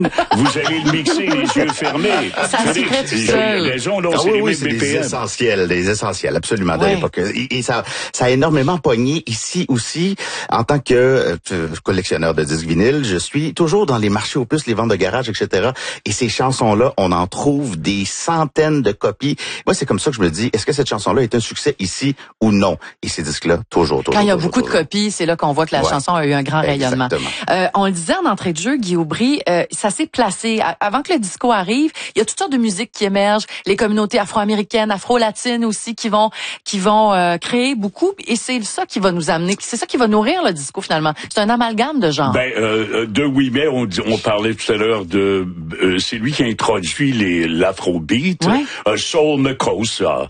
vous allez le mixer les yeux fermés. Ça se crée tout seul. Les raisons, non, c'est les mêmes BPM. Des essentiels, absolument, de l'époque. Et ça a énormément pogné ici aussi. En tant que collectionneur de disques vinyles, je suis toujours dans les marchés aux puces, les ventes de garage, etc. Et ces chansons-là, on en trouve des centaines de copies. Moi, c'est comme ça que je me dis, est-ce que cette chanson-là est un succès ici ou non? Et ces disques-là, toujours. Quand il y a beaucoup de copies, c'est là qu'on voit que la chanson a eu un grand rayonnement. On le disait en entrée de jeu, Guy Aubry, ça s'est placé. Avant que le disco arrive, il y a toutes sortes de musiques qui émergent, les communautés afro-américaines, afro-latines aussi qui vont créer beaucoup. Et c'est ça qui va nous amener, c'est ça qui va nourrir le disco finalement. C'est un amalgame de genres. De oui, mais on parlait tout à l'heure de, c'est lui qui a introduit l'afrobeat, Soul Makossa.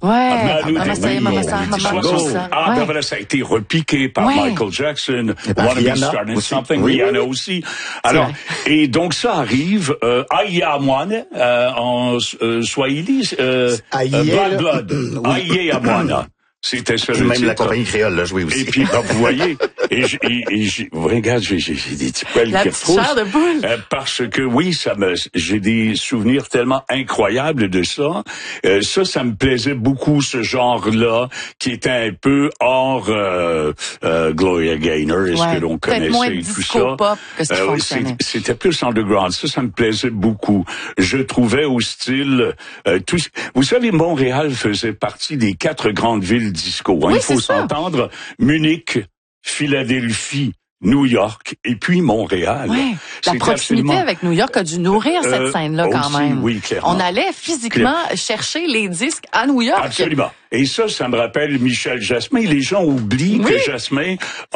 Ça a été repiqué par Michael Jackson, Wanna Be Starting Something, Rihanna aussi. Alors, et donc ça arrive, Aya Amwana, en Swahili, Black Blood, Aya Amwana. C'était ça le même titre. La compagnie créole l'a joué aussi. Et puis, vous voyez, regarde, j'ai des petits poils qui retroussent. De boule. Parce que oui, j'ai des souvenirs tellement incroyables de ça. Ça me plaisait beaucoup, ce genre-là, qui était un peu hors Gloria Gaynor, est-ce que l'on connaissait et tout ça. Pop que ce qui fonctionnait. C'était plus underground. Ça me plaisait beaucoup. Je trouvais au style vous savez, Montréal faisait partie des 4 grandes villes disco. Il faut s'entendre. Munich, Philadelphie, New York et puis Montréal. Ouais. La proximité avec New York a dû nourrir cette scène-là quand même. Oui, clairement. On allait physiquement chercher les disques à New York. Absolument. Et ça me rappelle Michel Jasmin. Les gens oublient que Jasmin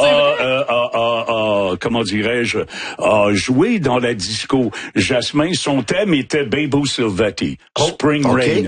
comment dirais-je, a joué dans la disco. Jasmin, son thème était Bebo Silvetti, Spring Rain.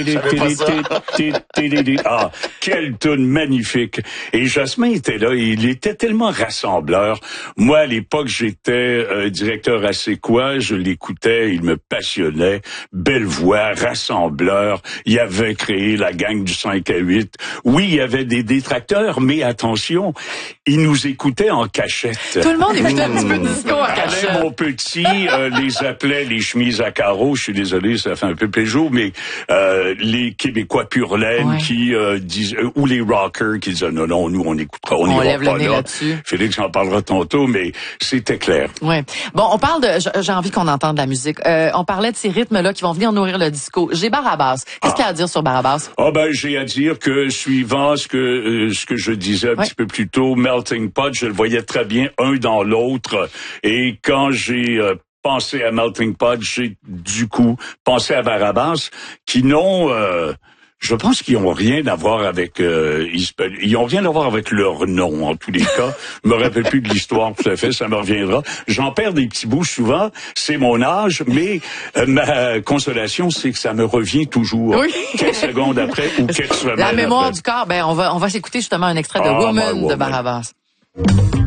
Quelle tune magnifique. Et Jasmin était là, il était tellement rassembleur. Moi, à l'époque, j'étais directeur à C'est quoi, je l'écoutais, il me passionnait. Belle voix, rassembleur. Il avait créé la gang du 5 à 8. Oui, il y avait des détracteurs, mais attention, ils nous écoutaient en cachette. Tout le monde écoutait un petit peu de disco en cachette. Mon petit les appelait les chemises à carreaux. Je suis désolé, ça fait un peu péjo, mais les Québécois pur laine qui disent, ou les rockers qui disaient non, nous on écoutera, on n'ira pas là. Félix en parlera tantôt, mais c'était clair. Ouais. Bon, on parle j'ai envie qu'on entende de la musique. On parlait de ces rythmes-là qui vont venir nourrir le disco. J'ai Barabas. Qu'est-ce qu'il y a à dire sur Barabas? J'ai à dire que suivant ce que je disais un petit peu plus tôt, Melting Pot, je le voyais très bien un dans l'autre. Et quand j'ai pensé à Melting Pot, j'ai du coup pensé à Barabas, qui n'ont je pense qu'ils ont rien à voir avec ils ont rien à voir avec leur nom en tous les cas. Je me rappelle plus de l'histoire tout à fait, ça me reviendra. J'en perds des petits bouts souvent, c'est mon âge, mais ma consolation c'est que ça me revient toujours quelques secondes après ou quelques semaines La mémoire après. du corps, on va s'écouter justement un extrait de Woman de Barabas.